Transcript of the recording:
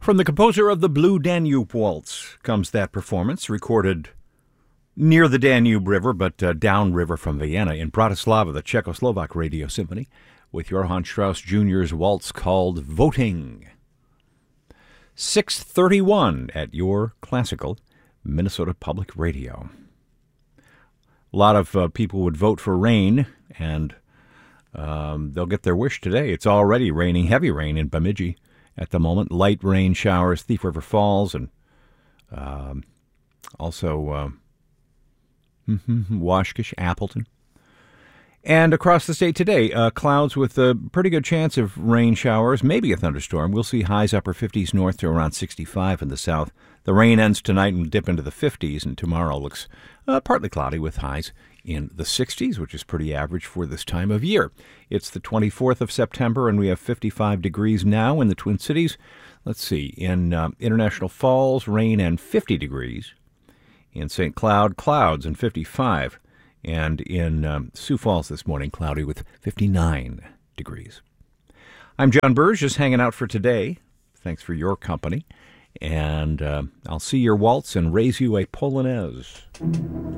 From the composer of the Blue Danube Waltz comes that performance, recorded near the Danube River, but downriver from Vienna in Bratislava, the Czechoslovak Radio Symphony, with Johann Strauss Jr.'s waltz called Voting. 6:31 at your classical Minnesota Public Radio. A lot of people would vote for rain, and they'll get their wish today. It's already raining, heavy rain in Bemidji at the moment. Light rain showers, Thief River Falls, and also Washkish, Appleton. And across the state today, clouds with a pretty good chance of rain showers, maybe a thunderstorm. We'll see highs upper 50s north to around 65 in the south. The rain ends tonight and dip into the 50s, and tomorrow looks partly cloudy with highs in the 60s, which is pretty average for this time of year. It's the 24th of September, and we have 55 degrees now in the Twin Cities. Let's see, in International Falls, rain and 50 degrees. In St. Cloud, clouds and 55. And in Sioux Falls this morning, cloudy with 59 degrees. I'm John Burge, just hanging out for today. Thanks for your company. And I'll see your waltz and raise you a Polonaise.